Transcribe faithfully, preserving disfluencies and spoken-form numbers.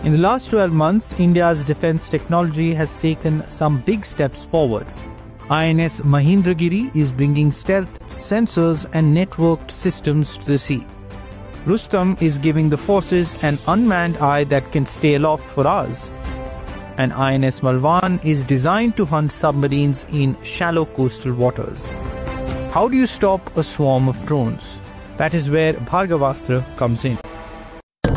In the last twelve months, India's defense technology has taken some big steps forward. I N S Mahendragiri is bringing stealth, sensors and networked systems to the sea. Rustam is giving the forces an unmanned eye that can stay aloft for hours. And I N S Malwan is designed to hunt submarines in shallow coastal waters. How do you stop a swarm of drones? That is where Bhargavastra comes in.